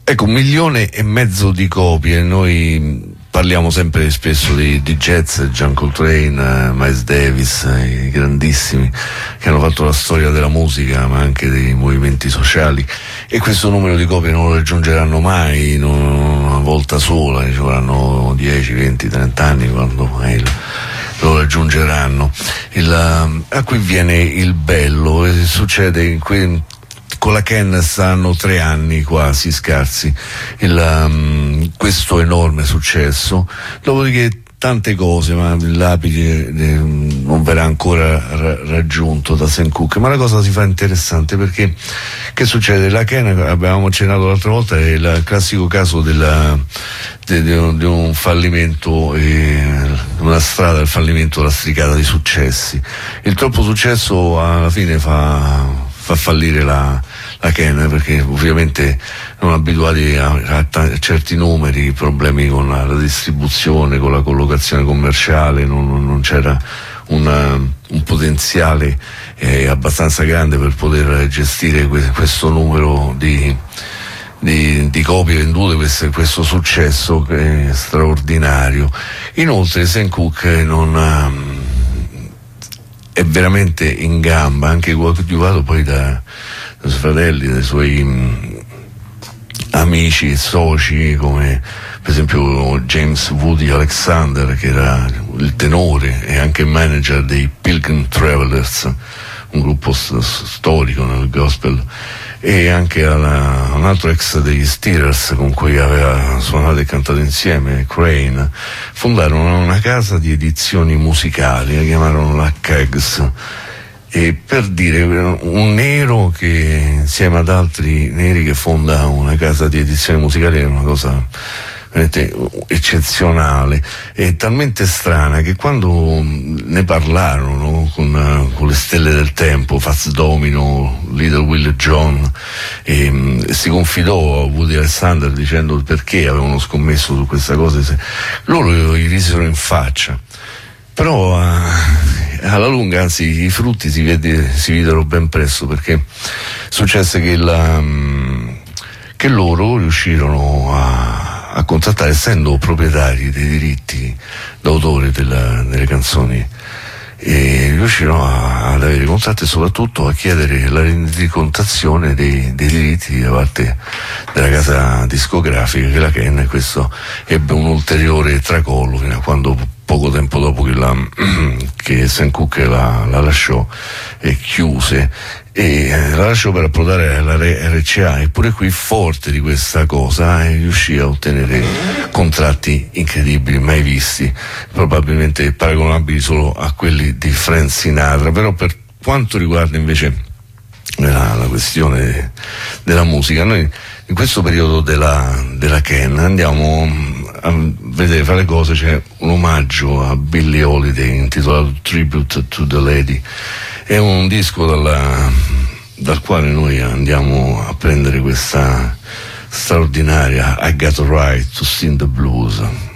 Ecco, 1,5 milioni di copie. Noi parliamo sempre spesso di jazz, John Coltrane, Miles Davis, i grandissimi che hanno fatto la storia della musica, ma anche dei movimenti sociali, e questo numero di copie non lo raggiungeranno mai una volta sola, ci vorranno 10, 20, 30 anni quando mai lo raggiungeranno. A cui viene il bello, e succede con la Ken stanno 3 anni quasi scarsi questo enorme successo, dopodiché tante cose, ma l'abile non verrà ancora raggiunto da Sam Cooke. Ma la cosa si fa interessante perché che succede? La Ken, abbiamo accennato l'altra volta, è il classico caso di un fallimento, una strada del fallimento lastricata di successi. Il troppo successo alla fine fa fallire la Ken, perché ovviamente non abituati a certi numeri, problemi con la distribuzione, con la collocazione commerciale, non c'era un potenziale abbastanza grande per poter gestire questo numero di copie vendute, questo successo che è straordinario. Inoltre Sam Cooke è veramente in gamba, anche coadiuvato poi dai suoi fratelli, dai suoi amici e soci, come per esempio James Woody Alexander, che era il tenore e anche il manager dei Pilgrim Travelers, un gruppo storico nel gospel, e anche un altro ex degli Steelers con cui aveva suonato e cantato insieme, Crane. Fondarono una casa di edizioni musicali, la chiamarono la Kegs, e per dire, un nero che insieme ad altri neri che fonda una casa di edizioni musicali è una cosa veramente eccezionale e talmente strana che quando ne parlarono con le stelle del tempo, Fats Domino, Little Willie John, e si confidò a Woody Alexander dicendo perché avevano scommesso su questa cosa, loro gli risero in faccia. Però alla lunga, anzi, i frutti si videro ben presto, perché successe che loro riuscirono a contrattare, essendo proprietari dei diritti d'autore delle canzoni, e riuscirono ad avere contratti e soprattutto a chiedere la rendicontazione dei diritti da parte della casa discografica, che la Ken, e questo ebbe un ulteriore tracollo fino a quando, poco tempo dopo che Sam Cooke la lasciò e chiuse, e la lasciò per approdare alla RCA, eppure qui, forte di questa cosa, riuscì a ottenere contratti incredibili, mai visti, probabilmente paragonabili solo a quelli di Frank Sinatra. Però per quanto riguarda invece la questione della musica, noi in questo periodo della Ken andiamo a vedere, fra le cose c'è un omaggio a Billie Holiday intitolato Tribute to the Lady. È un disco dal quale noi andiamo a prendere questa straordinaria I Got a Right to Sing the Blues.